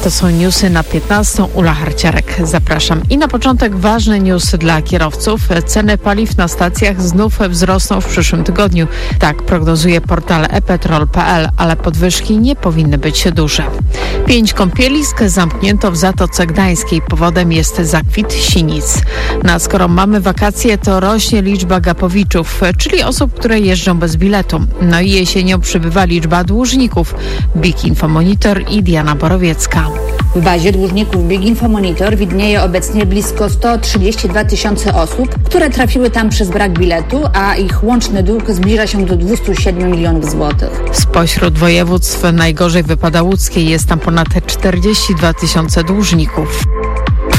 To są newsy na 15. Ula Harciarek. Zapraszam. I na początek ważny news dla kierowców. Ceny paliw na stacjach znów wzrosną w przyszłym tygodniu. Tak prognozuje portal epetrol.pl, ale podwyżki nie powinny być duże. 5 kąpielisk zamknięto w Zatoce Gdańskiej. Powodem jest zakwit sinic. No a skoro mamy wakacje, to rośnie liczba gapowiczów, czyli osób, które jeżdżą bez biletu. No i jesienią przybywa liczba dłużników. BIG Infomonitor i Diana Borowiecka. W bazie dłużników BIG Infomonitor widnieje obecnie blisko 132 tysiące osób, które trafiły tam przez brak biletu, a ich łączny dług zbliża się do 207 milionów złotych. Spośród województw najgorzej wypada łódzkie. Jest tam ponad 42 tysiące dłużników.